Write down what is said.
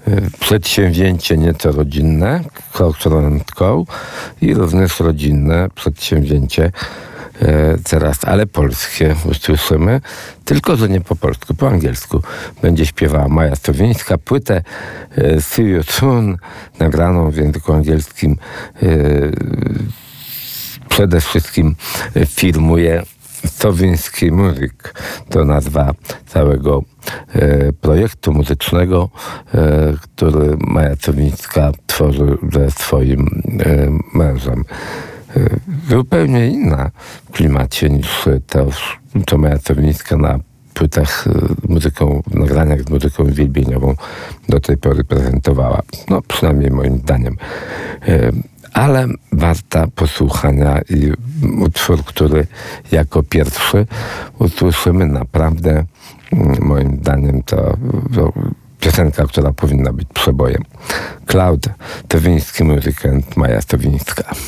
przedsięwzięcie nieco rodzinne, Crossroad i również rodzinne przedsięwzięcie teraz, ale polskie usłyszymy, tylko że nie po polsku, po angielsku. Będzie śpiewała Maja Sowińska. Płytę See You Soon, nagraną w języku angielskim, przede wszystkim firmuje Sowiński Music. To nazwa całego projektu muzycznego, który Maja Sowińska tworzy ze swoim mężem. Zupełnie inna w klimacie niż to, co Maja Sowińska na płytach nagraniach z muzyką wielbieniową do tej pory prezentowała. No, przynajmniej moim zdaniem. Ale warta posłuchania i utwór, który jako pierwszy usłyszymy, naprawdę moim zdaniem to piosenka, która powinna być przebojem. Cloud, Sowiński Music and Maja Sowińska.